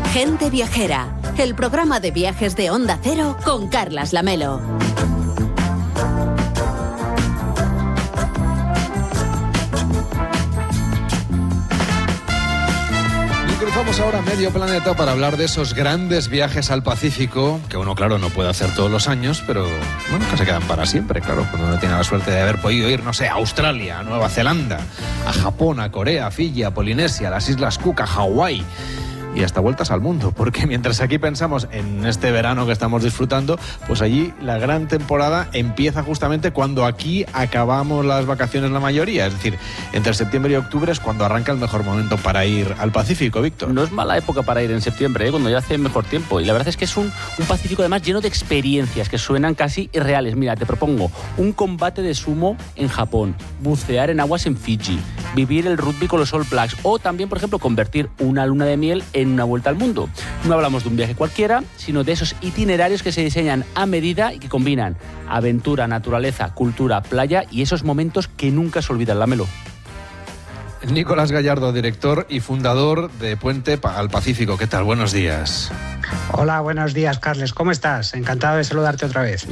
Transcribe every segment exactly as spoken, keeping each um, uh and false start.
Gente Viajera, el programa de viajes de Onda Cero con Carlas Lamelo. Cruzamos ahora medio planeta para hablar de esos grandes viajes al Pacífico, que uno, claro, no puede hacer todos los años, pero, bueno, que se quedan para siempre, claro, cuando uno tiene la suerte de haber podido ir, no sé, a Australia, a Nueva Zelanda, a Japón, a Corea, a Fiji, a Polinesia, a las Islas Cook, a Hawái y hasta vueltas al mundo, porque mientras aquí pensamos en este verano que estamos disfrutando, pues allí la gran temporada empieza justamente cuando aquí acabamos las vacaciones la mayoría, es decir, entre septiembre y octubre es cuando arranca el mejor momento para ir al Pacífico, Víctor. No es mala época para ir en septiembre, ¿eh? Cuando ya hace mejor tiempo, y la verdad es que es un, un Pacífico además lleno de experiencias que suenan casi irreales. Mira, te propongo un combate de sumo en Japón, bucear en aguas en Fiji, vivir el rugby con los All Blacks o también, por ejemplo, convertir una luna de miel en una vuelta al mundo. No hablamos de un viaje cualquiera, sino de esos itinerarios que se diseñan a medida y que combinan aventura, naturaleza, cultura, playa y esos momentos que nunca se olvidan, Lamelo. Nicolás Gallardo, director y fundador de Puente al Pacífico. ¿Qué tal? Buenos días. Hola, buenos días, Carles. ¿Cómo estás? Encantado de saludarte otra vez.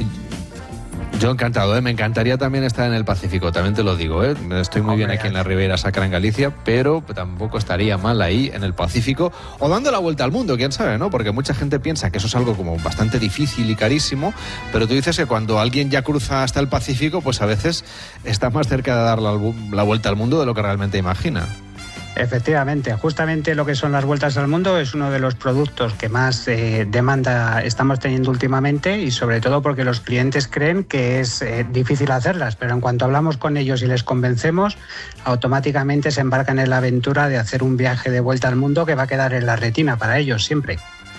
Yo encantado, ¿eh? Me encantaría también estar en el Pacífico, también te lo digo, ¿eh? Estoy muy Hombre, bien aquí en la Ribeira Sacra en Galicia, pero tampoco estaría mal ahí en el Pacífico o dando la vuelta al mundo, quién sabe, ¿no? Porque mucha gente piensa que eso es algo como bastante difícil y carísimo, pero tú dices que cuando alguien ya cruza hasta el Pacífico, pues a veces está más cerca de dar la, la vuelta al mundo de lo que realmente imagina. Efectivamente, justamente lo que son las vueltas al mundo es uno de los productos que más eh, demanda estamos teniendo últimamente y sobre todo porque los clientes creen que es eh, difícil hacerlas, pero en cuanto hablamos con ellos y les convencemos, automáticamente se embarcan en la aventura de hacer un viaje de vuelta al mundo que va a quedar en la retina para ellos siempre.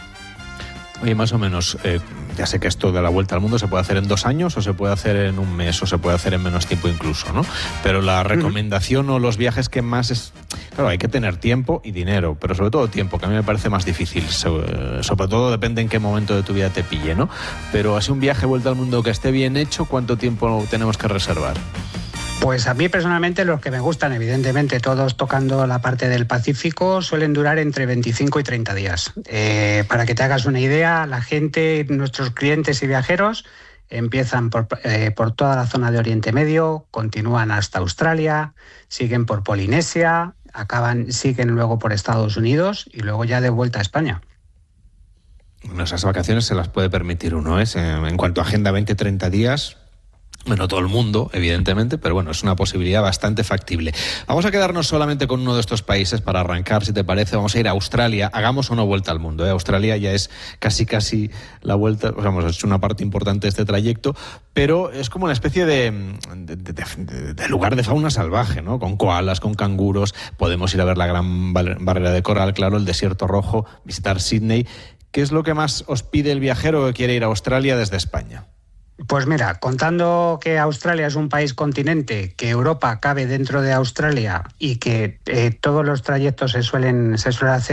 Oye, más o menos, eh, ya sé que esto de la vuelta al mundo se puede hacer en dos años o se puede hacer en un mes o se puede hacer en menos tiempo incluso, ¿no? Pero la recomendación mm. o los viajes que más es... Claro, hay que tener tiempo y dinero, pero sobre todo tiempo, que a mí me parece más difícil. Sobre, sobre todo depende en qué momento de tu vida te pille, ¿no? Pero así un viaje vuelta al mundo que esté bien hecho, ¿cuánto tiempo tenemos que reservar? Pues a mí personalmente los que me gustan, evidentemente todos tocando la parte del Pacífico, suelen durar entre veinticinco y treinta días. Eh, para que te hagas una idea, la gente, nuestros clientes y viajeros empiezan por, eh, por toda la zona de Oriente Medio, continúan hasta Australia, siguen por Polinesia, acaban, siguen luego por Estados Unidos y luego ya de vuelta a España. Bueno, esas vacaciones se las puede permitir uno, ¿eh? En cuanto a agenda veinte a treinta días... Bueno, todo el mundo, evidentemente, pero bueno, es una posibilidad bastante factible. Vamos a quedarnos solamente con uno de estos países para arrancar, si te parece. Vamos a ir a Australia. Hagamos una vuelta al mundo, ¿eh? Australia ya es casi, casi la vuelta, o sea, hemos hecho una parte importante de este trayecto, pero es como una especie de, de, de, de, de lugar de fauna salvaje, ¿no? Con koalas, con canguros. Podemos ir a ver la gran barrera de coral, claro, el desierto rojo, visitar Sydney. ¿Qué es lo que más os pide el viajero que quiere ir a Australia desde España? Pues mira, contando que Australia es un país continente, que Europa cabe dentro de Australia y que eh, todos los trayectos se suelen, se suelen hacer